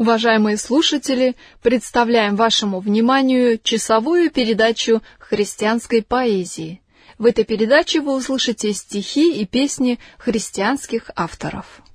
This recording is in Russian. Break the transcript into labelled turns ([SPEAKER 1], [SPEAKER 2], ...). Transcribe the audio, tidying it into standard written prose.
[SPEAKER 1] Уважаемые слушатели, представляем вашему вниманию часовую передачу христианской поэзии. В этой передаче вы услышите стихи и песни христианских авторов.